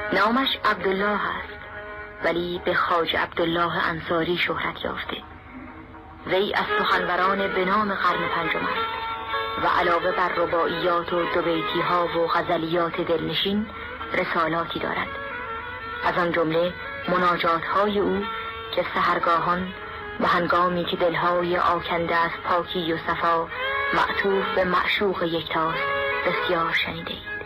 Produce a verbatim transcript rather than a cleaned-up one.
نامش عبدالله است، ولی به خواجه عبدالله انصاری شهرت یافته. وی از سخنوران به نام قرن پنجم است و علاوه بر رباعیات و دوبیتی ها و غزلیات دلنشین رسالاتی دارد. از آن جمله مناجات های او که سحرگاهان و هنگامی که دلهای آکنده از پاکی و صفا معطوف به معشوق یکتاست بسیار شنیده.